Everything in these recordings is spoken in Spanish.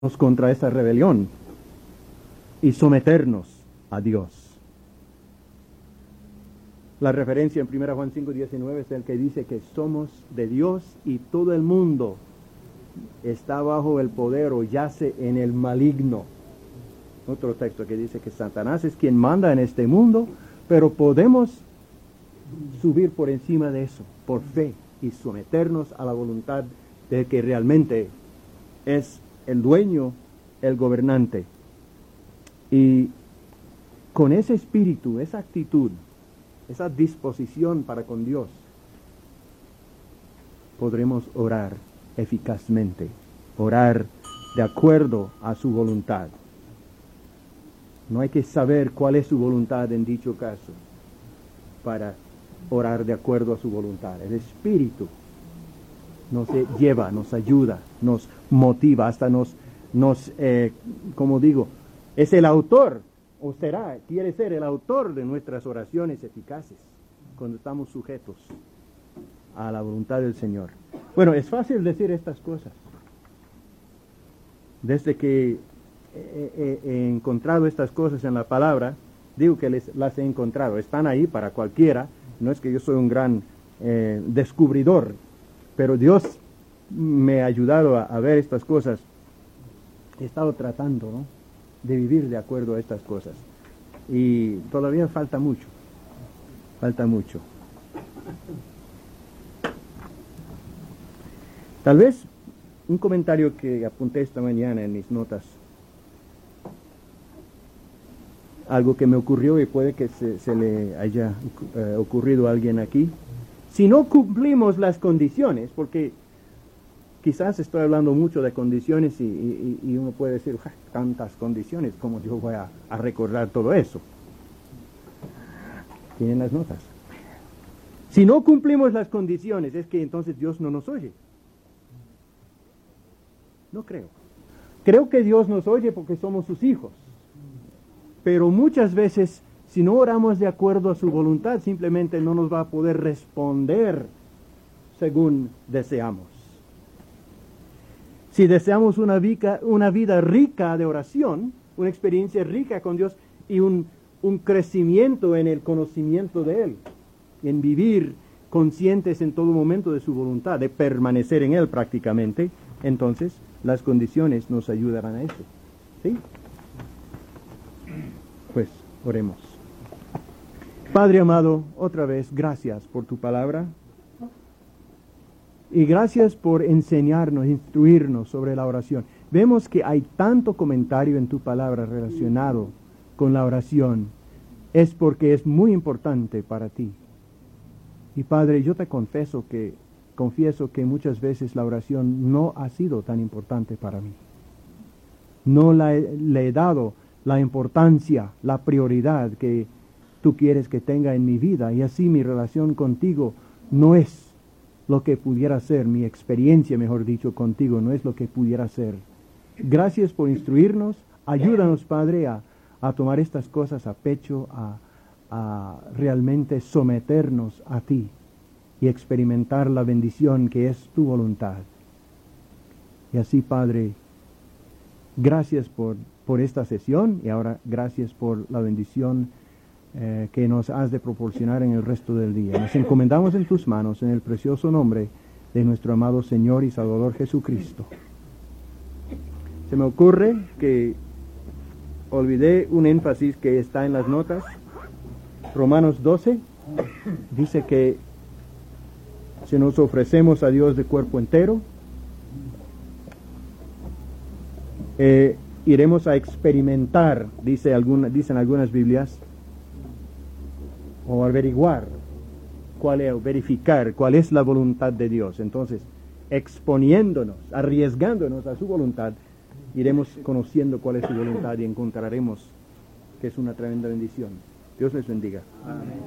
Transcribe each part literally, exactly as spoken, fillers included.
contra esta rebelión y someternos a Dios. La referencia en primera Juan cinco diecinueve es el que dice que somos de Dios y todo el mundo está bajo el poder o yace en el maligno. Otro texto que dice que Satanás es quien manda en este mundo, pero podemos subir por encima de eso, por fe, y someternos a la voluntad de que realmente es el dueño, el gobernante. Y con ese espíritu, esa actitud, esa disposición para con Dios, podremos orar eficazmente, orar de acuerdo a su voluntad. No hay que saber cuál es su voluntad en dicho caso para orar de acuerdo a su voluntad. El Espíritu nos lleva, nos ayuda, nos motiva, hasta nos, nos eh, como digo, es el autor, o será, quiere ser el autor de nuestras oraciones eficaces, cuando estamos sujetos a la voluntad del Señor. Bueno, es fácil decir estas cosas. Desde que he, he, he encontrado estas cosas en la palabra, digo que les, las he encontrado, están ahí para cualquiera. No es que yo soy un gran eh, descubridor, pero Dios me ha ayudado a, a ver estas cosas. He estado tratando, ¿no?, de vivir de acuerdo a estas cosas. Y todavía falta mucho, falta mucho. Tal vez un comentario que apunté esta mañana en mis notas, algo que me ocurrió y puede que se, se le haya uh, ocurrido a alguien aquí. Si no cumplimos las condiciones, porque quizás estoy hablando mucho de condiciones y, y, y uno puede decir, tantas condiciones, ¿cómo yo voy a, a recordar todo eso? Tienen las notas. Si no cumplimos las condiciones, es que entonces Dios no nos oye. No creo. Creo que Dios nos oye porque somos sus hijos. Pero muchas veces, si no oramos de acuerdo a su voluntad, simplemente no nos va a poder responder según deseamos. Si deseamos una vida, una vida rica de oración, una experiencia rica con Dios y un, un crecimiento en el conocimiento de Él, en vivir conscientes en todo momento de su voluntad, de permanecer en Él prácticamente, entonces las condiciones nos ayudarán a eso. ¿Sí? Pues oremos. Padre amado, otra vez gracias por tu palabra y gracias por enseñarnos, instruirnos sobre la oración. Vemos que hay tanto comentario en tu palabra relacionado con la oración. Es porque es muy importante para ti. Y Padre, yo te confieso que confieso que muchas veces la oración no ha sido tan importante para mí. No la he, le he dado la importancia, la prioridad que tú quieres que tenga en mi vida, y así mi relación contigo no es lo que pudiera ser, mi experiencia, mejor dicho, contigo no es lo que pudiera ser. Gracias por instruirnos, ayúdanos, Padre, a, a tomar estas cosas a pecho, a, a realmente someternos a ti y experimentar la bendición que es tu voluntad. Y así, Padre, gracias por por esta sesión, y ahora gracias por la bendición eh, que nos has de proporcionar en el resto del día. Nos encomendamos en tus manos, en el precioso nombre de nuestro amado Señor y Salvador Jesucristo. Se me ocurre que olvidé un énfasis que está en las notas. Romanos doce dice que si nos ofrecemos a Dios de cuerpo entero, eh, iremos a experimentar, dice alguna, dicen algunas Biblias, o averiguar cuál es, o verificar cuál es la voluntad de Dios. Entonces, exponiéndonos, arriesgándonos a su voluntad, iremos conociendo cuál es su voluntad y encontraremos que es una tremenda bendición. Dios les bendiga. Amén.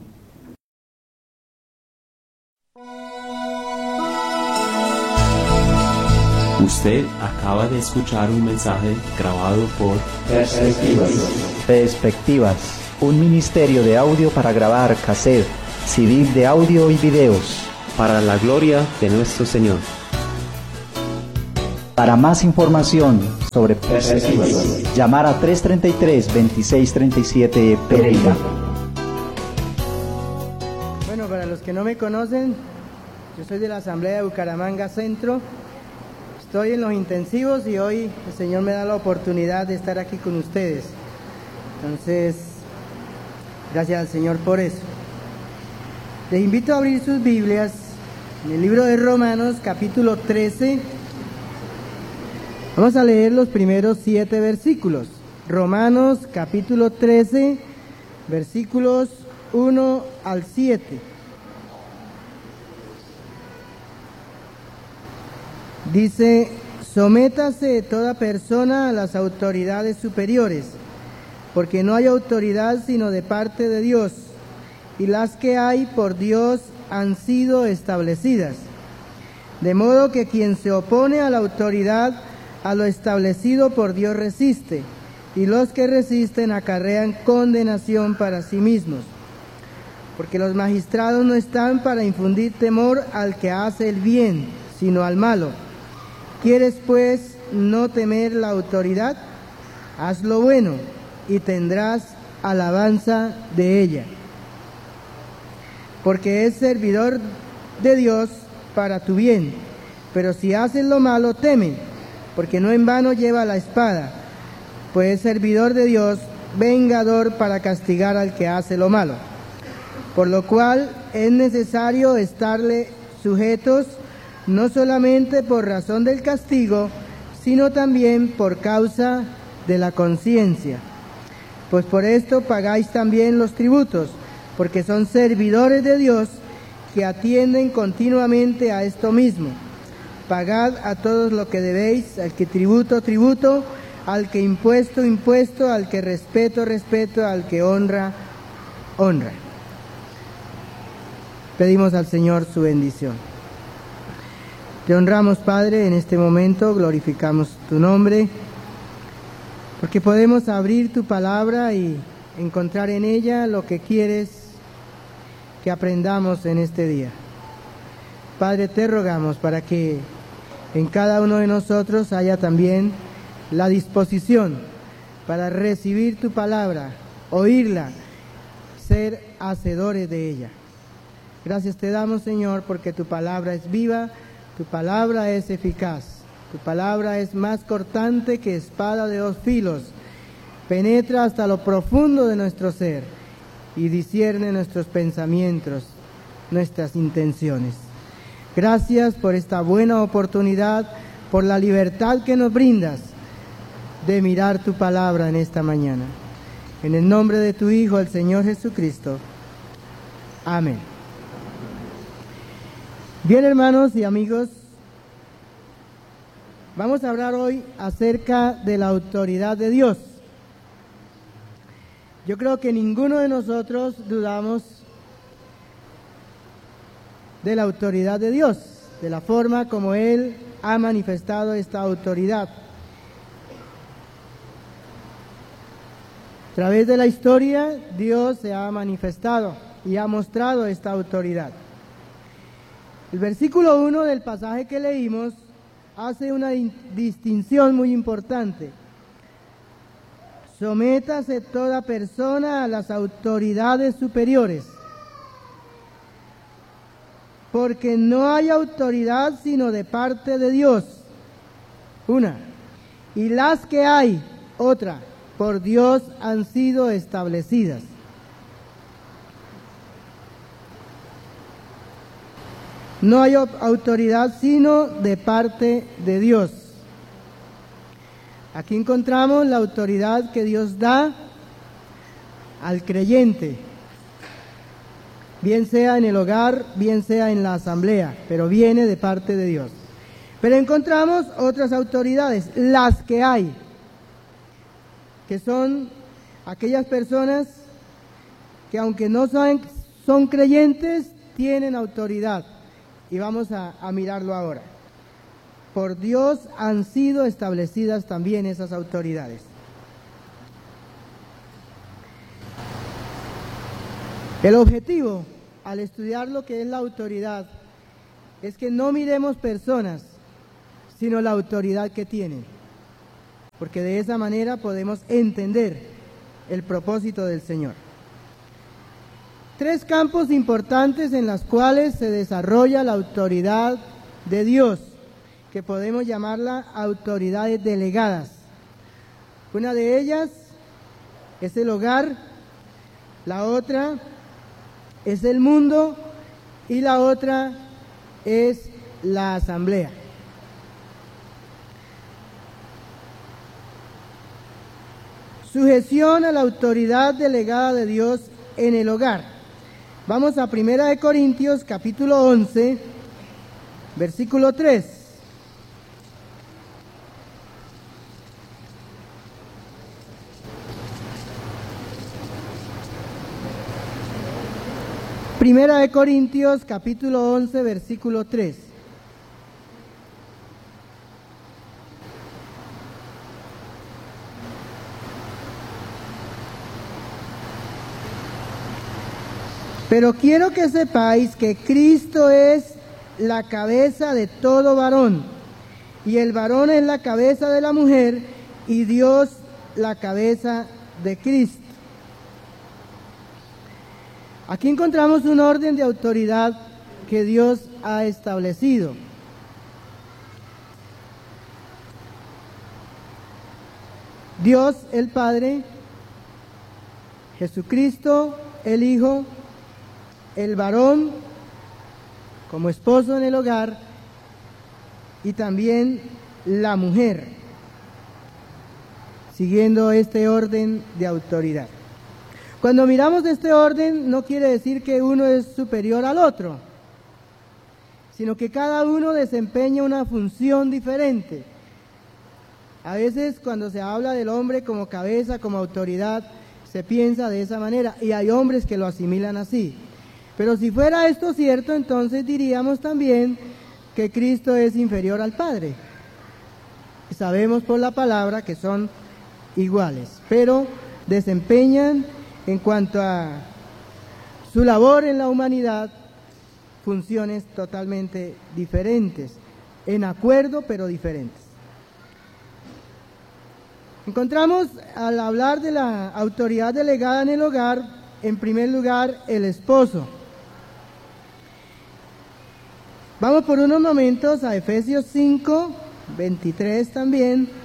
Usted acaba de escuchar un mensaje grabado por Perspectivas. Perspectivas, un ministerio de audio para grabar cassette, C D de audio y videos. Para la gloria de nuestro Señor. Para más información sobre perspectivas. Llamar a tres treinta y tres, veintiséis treinta y siete Pereira. Bueno, para los que no me conocen, yo soy de la Asamblea de Bucaramanga Centro. Estoy en los intensivos y hoy el Señor me da la oportunidad de estar aquí con ustedes. Entonces, gracias al Señor por eso. Les invito a abrir sus Biblias en el libro de Romanos, capítulo trece. Vamos a leer los primeros siete versículos. Romanos, capítulo trece, versículos uno al siete. Dice: sométase toda persona a las autoridades superiores, porque no hay autoridad sino de parte de Dios, y las que hay por Dios han sido establecidas. De modo que quien se opone a la autoridad, a lo establecido por Dios resiste, y los que resisten acarrean condenación para sí mismos. Porque los magistrados no están para infundir temor al que hace el bien, sino al malo. ¿Quieres pues no temer la autoridad? Haz lo bueno y tendrás alabanza de ella. Porque es servidor de Dios para tu bien. Pero si haces lo malo, teme, porque no en vano lleva la espada, pues es servidor de Dios, vengador para castigar al que hace lo malo. Por lo cual es necesario estarle sujetos, no solamente por razón del castigo, sino también por causa de la conciencia. Pues por esto pagáis también los tributos, porque son servidores de Dios que atienden continuamente a esto mismo. Pagad a todos lo que debéis, al que tributo, tributo, al que impuesto, impuesto, al que respeto, respeto, al que honra, honra. Pedimos al Señor su bendición. Te honramos, Padre, en este momento, glorificamos tu nombre, porque podemos abrir tu palabra y encontrar en ella lo que quieres que aprendamos en este día. Padre, te rogamos para que en cada uno de nosotros haya también la disposición para recibir tu palabra, oírla, ser hacedores de ella. Gracias te damos, Señor, porque tu palabra es viva, tu palabra es eficaz, tu palabra es más cortante que espada de dos filos, penetra hasta lo profundo de nuestro ser y discierne nuestros pensamientos, nuestras intenciones. Gracias por esta buena oportunidad, por la libertad que nos brindas de mirar tu palabra en esta mañana. En el nombre de tu Hijo, el Señor Jesucristo. Amén. Bien, hermanos y amigos, vamos a hablar hoy acerca de la autoridad de Dios. Yo creo que ninguno de nosotros dudamos de la autoridad de Dios, de la forma como Él ha manifestado esta autoridad. A través de la historia, Dios se ha manifestado y ha mostrado esta autoridad. El versículo uno del pasaje que leímos hace una distinción muy importante. Sométase toda persona a las autoridades superiores, porque no hay autoridad sino de parte de Dios, una, y las que hay, otra, por Dios han sido establecidas. No hay autoridad sino de parte de Dios. Aquí encontramos la autoridad que Dios da al creyente, bien sea en el hogar, bien sea en la asamblea, pero viene de parte de Dios. Pero encontramos otras autoridades, las que hay, que son aquellas personas que aunque no son, son creyentes, tienen autoridad. Y vamos a, a mirarlo ahora. Por Dios han sido establecidas también esas autoridades. El objetivo al estudiar lo que es la autoridad es que no miremos personas, sino la autoridad que tienen. porque de esa manera podemos entender el propósito del Señor. Tres campos importantes en los cuales se desarrolla la autoridad de Dios, que podemos llamarla autoridades delegadas. Una de ellas es el hogar, la otra es el mundo y la otra es la asamblea. Sujeción a la autoridad delegada de Dios en el hogar. Vamos a Primera de Corintios, capítulo once, versículo tres. Primera de Corintios, capítulo once, versículo tres. Pero quiero que sepáis que Cristo es la cabeza de todo varón, y el varón es la cabeza de la mujer, y Dios la cabeza de Cristo. Aquí encontramos un orden de autoridad que Dios ha establecido. Dios el Padre, Jesucristo el Hijo, el varón como esposo en el hogar y también la mujer, siguiendo este orden de autoridad. Cuando miramos este orden, no quiere decir que uno es superior al otro, sino que cada uno desempeña una función diferente. A veces cuando se habla del hombre como cabeza, como autoridad, se piensa de esa manera, y hay hombres que lo asimilan así. Pero si fuera esto cierto, entonces diríamos también que Cristo es inferior al Padre. Sabemos por la palabra que son iguales, pero desempeñan, en cuanto a su labor en la humanidad, funciones totalmente diferentes, en acuerdo pero diferentes. Encontramos al hablar de la autoridad delegada en el hogar, en primer lugar, el esposo. Vamos por unos momentos a Efesios cinco, veintitrés también.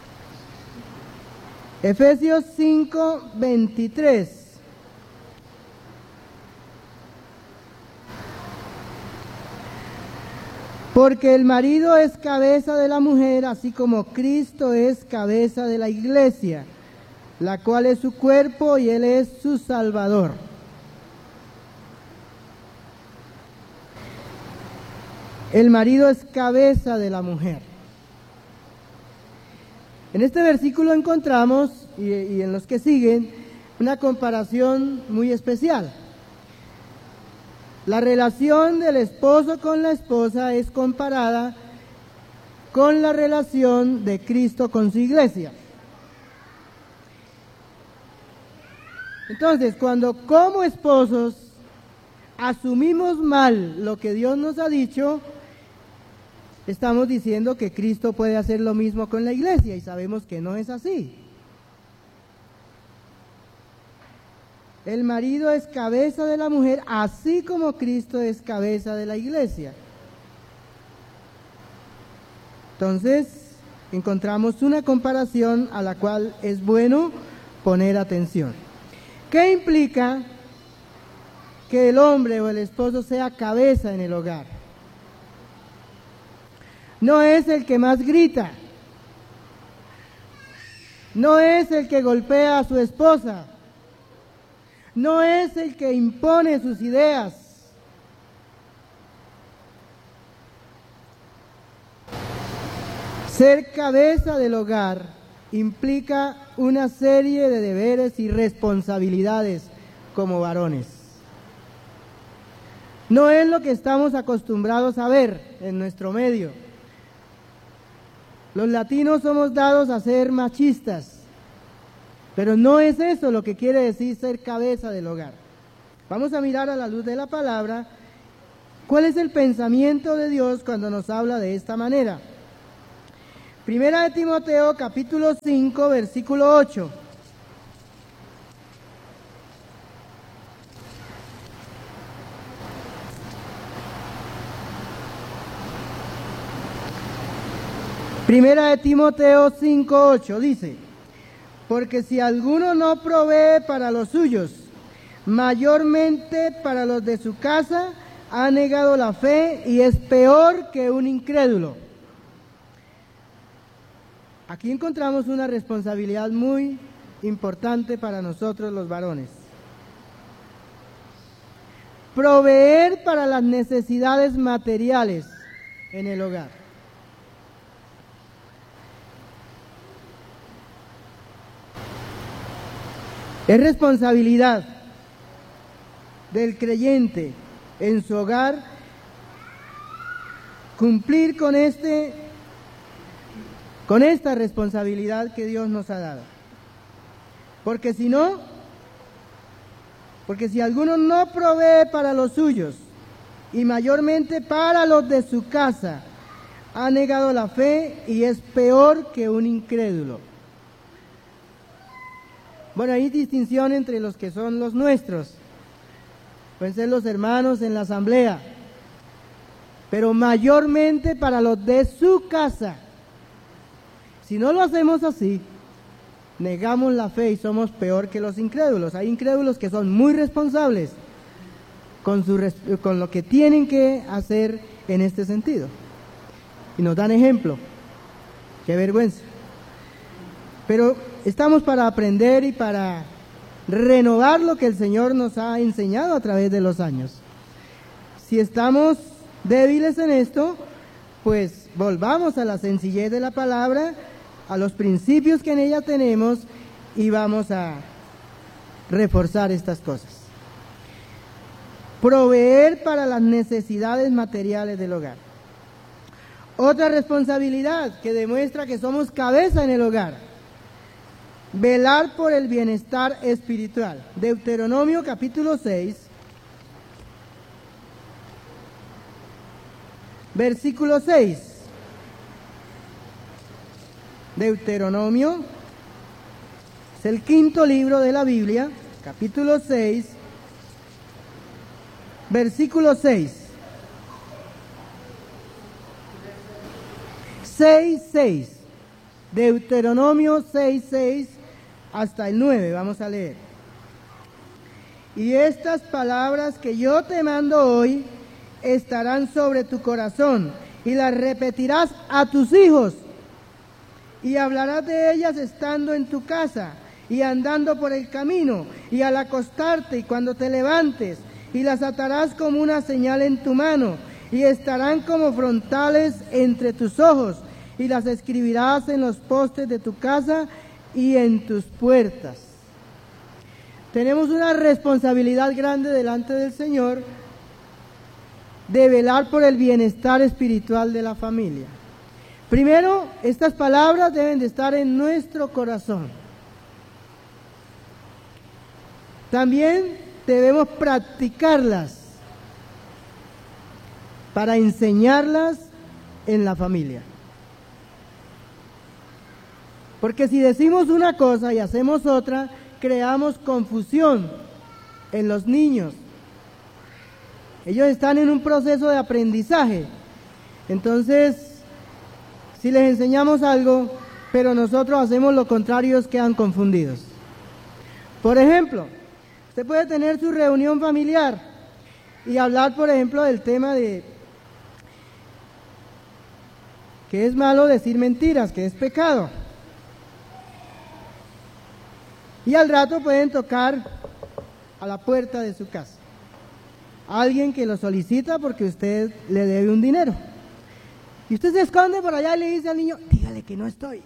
Efesios cinco, veintitrés. Porque el marido es cabeza de la mujer, así como Cristo es cabeza de la iglesia, la cual es su cuerpo y Él es su Salvador. El marido es cabeza de la mujer. En este versículo encontramos, y, y en los que siguen, una comparación muy especial. La relación del esposo con la esposa es comparada con la relación de Cristo con su iglesia. Entonces, cuando como esposos asumimos mal lo que Dios nos ha dicho, estamos diciendo que Cristo puede hacer lo mismo con la iglesia, y sabemos que no es así. El marido es cabeza de la mujer, así como Cristo es cabeza de la iglesia. Entonces, encontramos una comparación a la cual es bueno poner atención. ¿Qué implica que el hombre o el esposo sea cabeza en el hogar? No es el que más grita, no es el que golpea a su esposa, no es el que impone sus ideas. Ser cabeza del hogar implica una serie de deberes y responsabilidades como varones. No es lo que estamos acostumbrados a ver en nuestro medio. Los latinos somos dados a ser machistas, pero no es eso lo que quiere decir ser cabeza del hogar. Vamos a mirar a la luz de la palabra cuál es el pensamiento de Dios cuando nos habla de esta manera. Primera de Timoteo, capítulo cinco, versículo ocho. Primera de Timoteo cinco, ocho dice: porque si alguno no provee para los suyos, mayormente para los de su casa, ha negado la fe y es peor que un incrédulo. Aquí encontramos una responsabilidad muy importante para nosotros los varones. Proveer para las necesidades materiales en el hogar. Es responsabilidad del creyente en su hogar cumplir con este, con esta responsabilidad que Dios nos ha dado. Porque si no, porque si alguno no provee para los suyos, y mayormente para los de su casa, ha negado la fe y es peor que un incrédulo. Bueno, hay distinción entre los que son los nuestros. Pueden ser los hermanos en la asamblea, pero mayormente para los de su casa. Si no lo hacemos así, negamos la fe y somos peor que los incrédulos. Hay incrédulos que son muy responsables con, su, con lo que tienen que hacer en este sentido. Y nos dan ejemplo. Qué vergüenza. Pero estamos para aprender y para renovar lo que el Señor nos ha enseñado a través de los años. Si estamos débiles en esto, pues volvamos a la sencillez de la palabra, a los principios que en ella tenemos y vamos a reforzar estas cosas. Proveer para las necesidades materiales del hogar. Otra responsabilidad que demuestra que somos cabeza en el hogar. Velar por el bienestar espiritual. Deuteronomio capítulo seis, versículo seis. Deuteronomio es el quinto libro de la Biblia, capítulo seis, versículo seis. seis, seis. Deuteronomio seis, seis hasta el nueve, vamos a leer. Y estas palabras que yo te mando hoy estarán sobre tu corazón y las repetirás a tus hijos y hablarás de ellas estando en tu casa y andando por el camino y al acostarte y cuando te levantes, y las atarás como una señal en tu mano y estarán como frontales entre tus ojos y las escribirás en los postes de tu casa y en tus puertas. Tenemos una responsabilidad grande delante del Señor de velar por el bienestar espiritual de la familia. Primero, estas palabras deben de estar en nuestro corazón. También debemos practicarlas para enseñarlas en la familia. Porque si decimos una cosa y hacemos otra, creamos confusión en los niños. Ellos están en un proceso de aprendizaje. Entonces, si les enseñamos algo, pero nosotros hacemos lo contrario, ellos quedan confundidos. Por ejemplo, usted puede tener su reunión familiar y hablar, por ejemplo, del tema de que es malo decir mentiras, que es pecado. Y al rato pueden tocar a la puerta de su casa. Alguien que lo solicita porque usted le debe un dinero. Y usted se esconde por allá y le dice al niño, dígale que no estoy.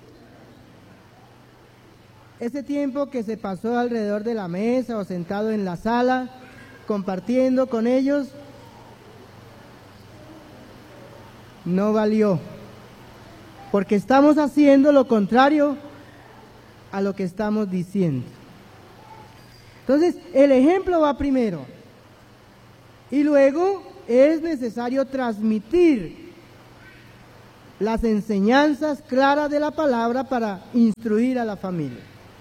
Ese tiempo que se pasó alrededor de la mesa o sentado en la sala, compartiendo con ellos, no valió. Porque estamos haciendo lo contrario a lo que estamos diciendo. Entonces, el ejemplo va primero. Y luego es necesario transmitir las enseñanzas claras de la palabra para instruir a la familia.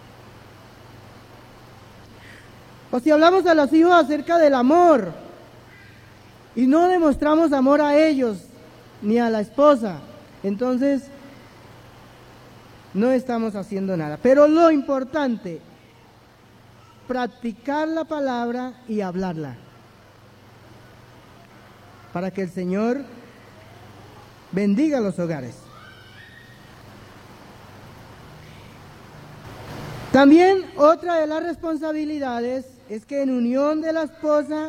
O si hablamos a los hijos acerca del amor y no demostramos amor a ellos ni a la esposa, entonces no estamos haciendo nada. Pero lo importante, practicar la palabra y hablarla, para que el Señor bendiga los hogares. También otra de las responsabilidades es que en unión de la esposa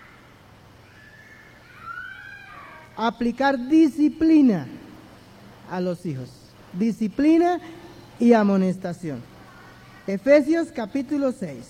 aplicar disciplina a los hijos, disciplina y amonestación. Efesios capítulo seis.